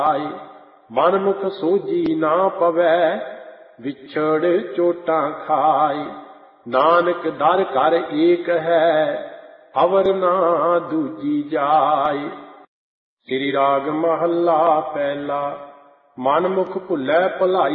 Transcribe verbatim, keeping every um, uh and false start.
ਮਨ ਮੁਖ ਸੋਝੀ ਨਾ ਪਵੈ, ਵਿਛੜ ਚੋਟਾਂ ਖਾਏ। ਨਾਨਕ ਦਰ ਘਰ ਏਕ ਹੈ, ਅਵਰ ਨਾ ਦੂਜੀ ਜਾਏ। ਸ੍ਰੀ ਰਾਗ ਮਹੱਲਾ ਪਹਿਲਾ। ਮਨ ਮੁਖ ਭੁੱਲੈ ਭੁਲਾਈ